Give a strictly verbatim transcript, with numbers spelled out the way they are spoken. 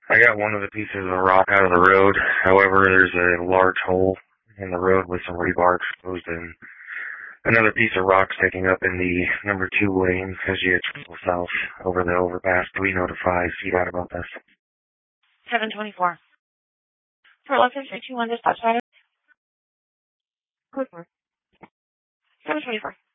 I got one of the pieces of rock out of the road. However, there's a large hole in the road with some rebar exposed and another piece of rock sticking up in the number two lane as you travel south over the overpass. Do we notify C DOT about this? seven twenty-four. For eleven fifty-one dispatch. seven twenty-four.